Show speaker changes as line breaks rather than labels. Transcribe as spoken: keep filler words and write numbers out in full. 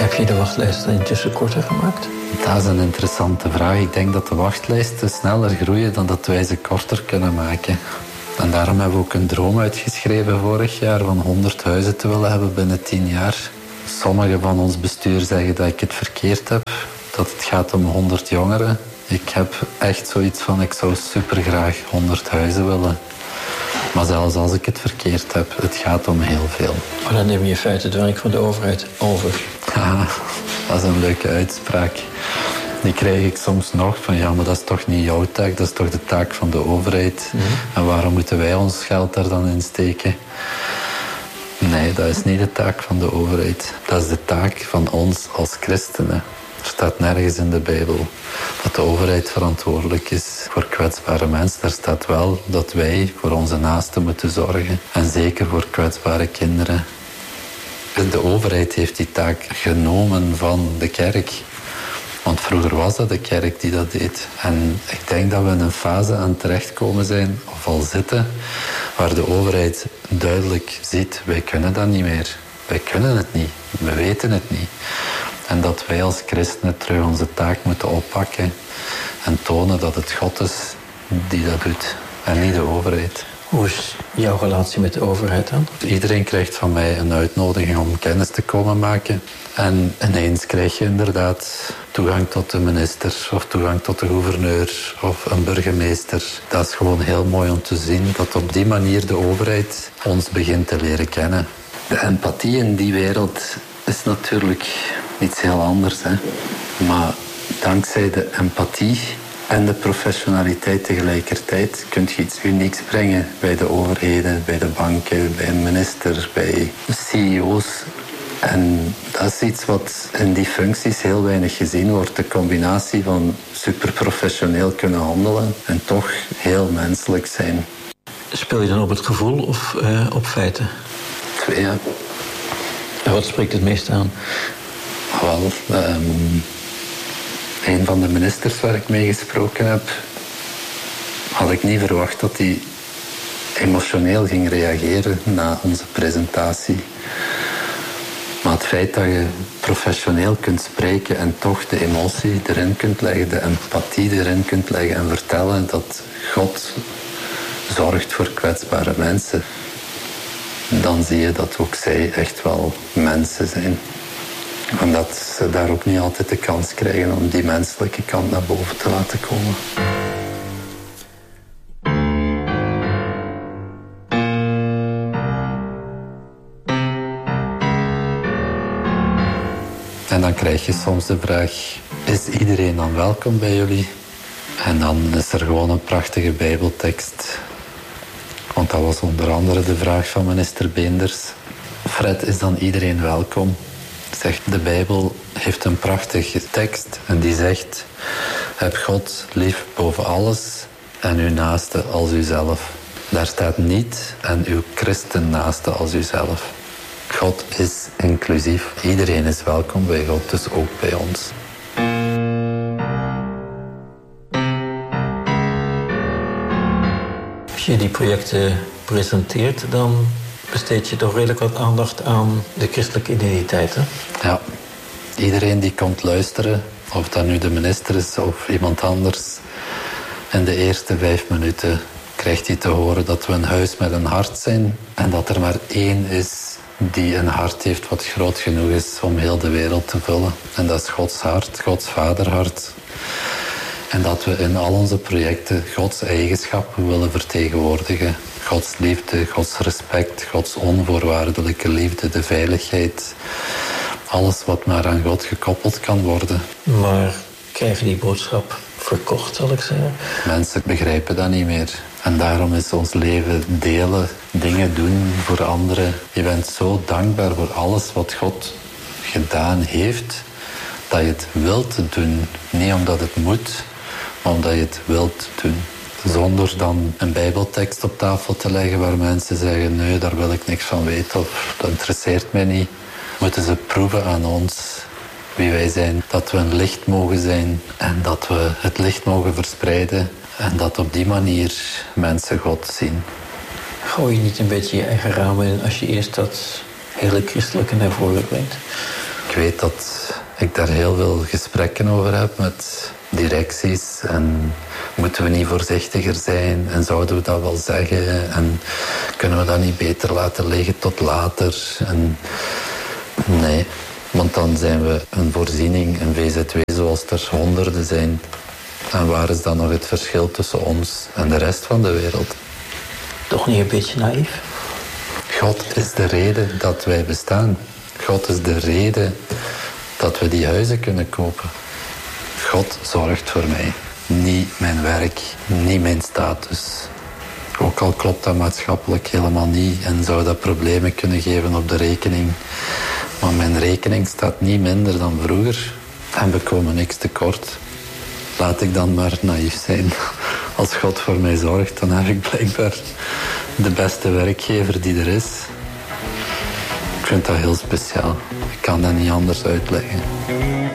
Heb je de wachtlijsten intussen korter gemaakt?
Dat is een interessante vraag. Ik denk dat de wachtlijsten sneller groeien dan dat wij ze korter kunnen maken. En daarom hebben we ook een droom uitgeschreven vorig jaar van honderd huizen te willen hebben binnen tien jaar. Sommigen van ons bestuur zeggen dat ik het verkeerd heb, dat het gaat om honderd jongeren. Ik heb echt zoiets van, ik zou supergraag honderd huizen willen. Maar zelfs als ik het verkeerd heb, het gaat om heel veel.
Maar dan neem je in feite het werk van de overheid over.
Ja, dat is een leuke uitspraak. Die krijg ik soms nog van, ja, maar dat is toch niet jouw taak, dat is toch de taak van de overheid. Mm-hmm. En waarom moeten wij ons geld daar dan in steken? Nee, dat is niet de taak van de overheid. Dat is de taak van ons als christenen. Er staat nergens in de Bijbel dat de overheid verantwoordelijk is voor kwetsbare mensen. Er staat wel dat wij voor onze naasten moeten zorgen. En zeker voor kwetsbare kinderen. De overheid heeft die taak genomen van de kerk. Want vroeger was dat de kerk die dat deed. En ik denk dat we in een fase aan terechtkomen zijn, of al zitten, waar de overheid duidelijk ziet, wij kunnen dat niet meer. Wij kunnen het niet. We weten het niet. En dat wij als christenen terug onze taak moeten oppakken en tonen dat het God is die dat doet en niet de overheid.
Hoe is jouw relatie met de overheid dan?
Iedereen krijgt van mij een uitnodiging om kennis te komen maken. En ineens krijg je inderdaad toegang tot de minister of toegang tot de gouverneur of een burgemeester. Dat is gewoon heel mooi om te zien dat op die manier de overheid ons begint te leren kennen. De empathie in die wereld is natuurlijk iets heel anders, hè. Maar dankzij de empathie en de professionaliteit tegelijkertijd kun je iets unieks brengen bij de overheden, bij de banken, bij een minister, bij C E O's. En dat is iets wat in die functies heel weinig gezien wordt. De combinatie van superprofessioneel kunnen handelen en toch heel menselijk zijn.
Speel je dan op het gevoel of uh, op feiten?
Twee, ja.
En wat spreekt het meest aan?
Wel, um, een van de ministers waar ik mee gesproken heb, had ik niet verwacht dat hij emotioneel ging reageren na onze presentatie. Maar het feit dat je professioneel kunt spreken en toch de emotie erin kunt leggen, de empathie erin kunt leggen en vertellen dat God zorgt voor kwetsbare mensen, dan zie je dat ook zij echt wel mensen zijn. En dat ze daar ook niet altijd de kans krijgen om die menselijke kant naar boven te laten komen. En dan krijg je soms de vraag, is iedereen dan welkom bij jullie? En dan is er gewoon een prachtige bijbeltekst. Want dat was onder andere de vraag van minister Beenders. Fred, is dan iedereen welkom? Zegt, de Bijbel heeft een prachtige tekst en die zegt, heb God lief boven alles en uw naaste als uzelf. Daar staat niet en uw christen naaste als uzelf. God is inclusief. Iedereen is welkom bij God, dus ook bij ons.
Als je die projecten presenteert, dan besteed je toch redelijk wat aandacht aan de christelijke identiteit, hè?
Ja, iedereen die komt luisteren, of dat nu de minister is of iemand anders, in de eerste vijf minuten krijgt hij te horen dat we een huis met een hart zijn en dat er maar één is die een hart heeft wat groot genoeg is om heel de wereld te vullen. En dat is Gods hart, Gods vaderhart. En dat we in al onze projecten Gods eigenschappen willen vertegenwoordigen. Gods liefde, Gods respect, Gods onvoorwaardelijke liefde, de veiligheid. Alles wat maar aan God gekoppeld kan worden.
Maar krijg je die boodschap verkocht, zal ik zeggen?
Mensen begrijpen dat niet meer. En daarom is ons leven delen, dingen doen voor anderen. Je bent zo dankbaar voor alles wat God gedaan heeft, dat je het wilt doen. Niet omdat het moet, maar omdat je het wilt doen. Zonder dan een bijbeltekst op tafel te leggen waar mensen zeggen, nee, daar wil ik niks van weten of dat interesseert mij niet. Moeten ze proeven aan ons wie wij zijn. Dat we een licht mogen zijn en dat we het licht mogen verspreiden. En dat op die manier mensen God zien.
Gooi je niet een beetje je eigen ramen in als je eerst dat hele christelijke naar voren brengt?
Ik weet dat ik daar heel veel gesprekken over heb met directies. En moeten we niet voorzichtiger zijn? En zouden we dat wel zeggen? En kunnen we dat niet beter laten liggen tot later? En nee, want dan zijn we een voorziening, een V Z W zoals er honderden zijn. En waar is dan nog het verschil tussen ons en de rest van de wereld?
Toch niet een beetje naïef?
God is de reden dat wij bestaan. God is de reden dat we die huizen kunnen kopen. God zorgt voor mij. Niet mijn werk, niet mijn status. Ook al klopt dat maatschappelijk helemaal niet en zou dat problemen kunnen geven op de rekening. Maar mijn rekening staat niet minder dan vroeger en we komen niks tekort. Laat ik dan maar naïef zijn. Als God voor mij zorgt, dan heb ik blijkbaar de beste werkgever die er is. Ik vind dat heel speciaal. Ik kan dat niet anders uitleggen.